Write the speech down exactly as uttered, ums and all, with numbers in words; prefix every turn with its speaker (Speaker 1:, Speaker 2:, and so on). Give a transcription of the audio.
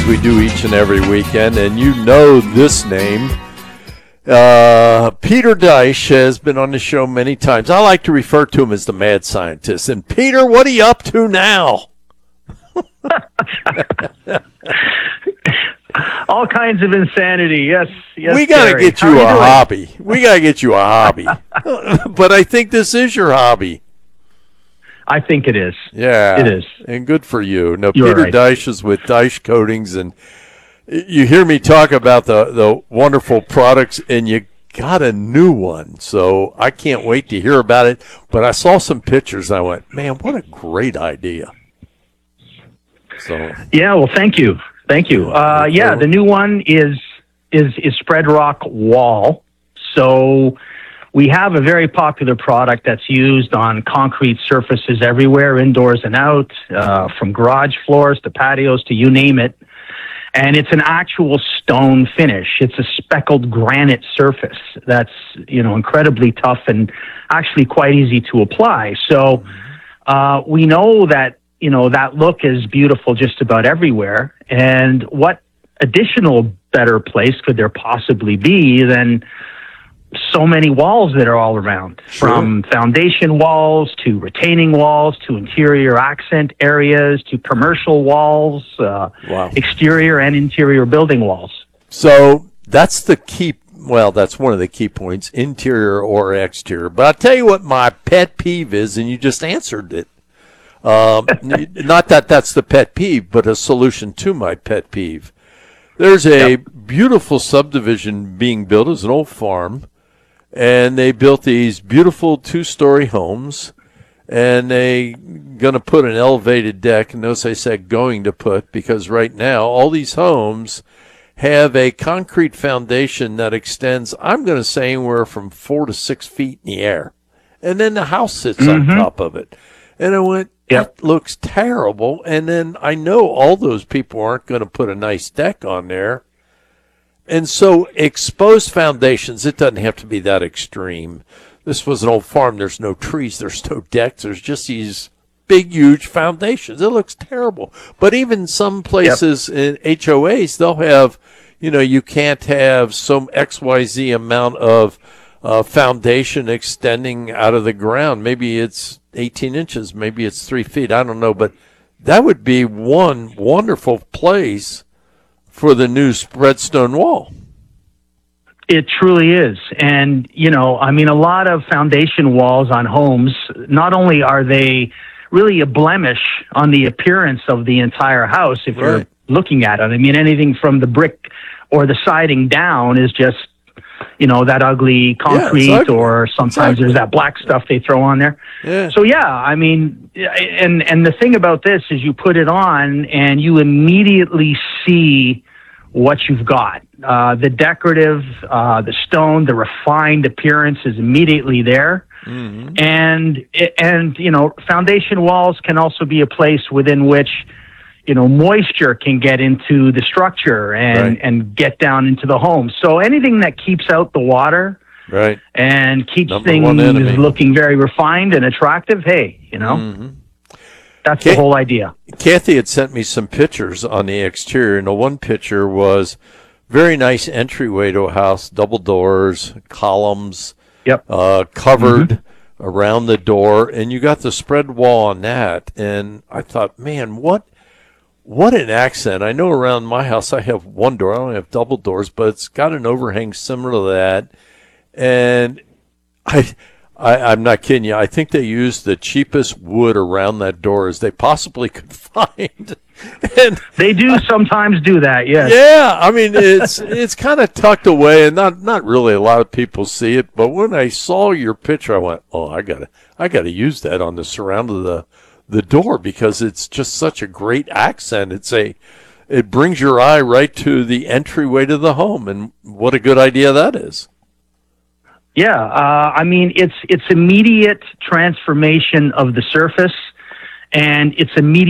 Speaker 1: we do each and every weekend, and you know this name. Uh, Peter Deich has been on the show many times. I like to refer to him as the mad scientist. And Peter, what are you up to now?
Speaker 2: All kinds of insanity. Yes, yes.
Speaker 1: We got to get you
Speaker 2: How
Speaker 1: a
Speaker 2: you doing?
Speaker 1: hobby. We got to get you a hobby. But I think this is your hobby.
Speaker 2: I think it is.
Speaker 1: Yeah.
Speaker 2: It is.
Speaker 1: And good for you. No,
Speaker 2: You're
Speaker 1: Peter
Speaker 2: right.
Speaker 1: Deich is with Deich Coatings, and you hear me talk about the, the wonderful products, and you got a new one. So I can't wait to hear about it. But I saw some pictures, and I went, man, what a great idea. So
Speaker 2: Yeah, well, thank you. Thank you. Uh, yeah, the new one is is is Spread Rock Wall. So we have a very popular product that's used on concrete surfaces everywhere, indoors and out, uh, from garage floors to patios to you name it. And it's an actual stone finish. It's a speckled granite surface that's, you know, incredibly tough and actually quite easy to apply. So uh, we know that, you know, that look is beautiful just about everywhere. And what additional better place could there possibly be than so many walls that are all around,
Speaker 1: Sure.
Speaker 2: from foundation walls to retaining walls to interior accent areas to commercial walls, uh,
Speaker 1: Wow.
Speaker 2: exterior and interior building walls.
Speaker 1: So that's the key. Well, that's one of the key points, interior or exterior. But I'll tell you what my pet peeve is, and you just answered it. Um, not that that's the pet peeve, but a solution to my pet peeve. There's a
Speaker 2: Yep.
Speaker 1: beautiful subdivision being built as an old farm, and they built these beautiful two-story homes, and they going to put an elevated deck. And notice I said going to put, because right now all these homes have a concrete foundation that extends, I'm going to say, anywhere from four to six feet in the air. And then the house sits
Speaker 2: Mm-hmm.
Speaker 1: on top of it. And I went,
Speaker 2: Yep.
Speaker 1: that looks terrible. And then I know all those people aren't going to put a nice deck on there. And so exposed foundations, it doesn't have to be that extreme. This was an old farm. There's no trees. There's no decks. There's just these big, huge foundations. It looks terrible. But even some places in H O As, they'll have, you know, you can't have some X Y Z amount of uh, foundation extending out of the ground. Maybe it's eighteen inches. Maybe it's three feet. I don't know. But that would be one wonderful place for the new spread stone wall.
Speaker 2: It truly is. And, you know, I mean, a lot of foundation walls on homes, not only are they really a blemish on the appearance of the entire house, if
Speaker 1: Right.
Speaker 2: you're looking at it, I mean, anything from the brick or the siding down is just, you know, that ugly concrete,
Speaker 1: ugly.
Speaker 2: or sometimes
Speaker 1: Exactly.
Speaker 2: there's that black stuff they throw on there.
Speaker 1: Yeah.
Speaker 2: So yeah, I mean, and and the thing about this is you put it on and you immediately see what you've got. Uh, the decorative, uh, the stone, the refined appearance is immediately there.
Speaker 1: Mm-hmm.
Speaker 2: And and you know, foundation walls can also be a place within which, you know, moisture can get into the structure and
Speaker 1: Right.
Speaker 2: and get down into the home. So anything that keeps out the water
Speaker 1: Right.
Speaker 2: and keeps
Speaker 1: Number
Speaker 2: things
Speaker 1: one enemy.
Speaker 2: looking very refined and attractive, hey, you know,
Speaker 1: Mm-hmm.
Speaker 2: that's
Speaker 1: Okay.
Speaker 2: the whole idea.
Speaker 1: Kathy had sent me some pictures on the exterior, and the one picture was very nice entryway to a house, double doors, columns,
Speaker 2: Yep.
Speaker 1: uh, covered around the door, and you got the spread wall on that. And I thought, man, what what an accent. I know around my house I have one door. I don't have double doors, but it's got an overhang similar to that. And I, I, I'm not kidding you. I think they used the cheapest wood around that door as they possibly could find. And
Speaker 2: They do sometimes do that, yes.
Speaker 1: yeah, I mean it's it's kind of tucked away, and not not really a lot of people see it. But when I saw your picture, I went, "Oh, I gotta I gotta use that on the surround of the the door, because it's just such a great accent. It's a it brings your eye right to the entryway to the home, and what a good idea that is."
Speaker 2: Yeah, uh, I mean, it's it's immediate transformation of the surface, and it's immediate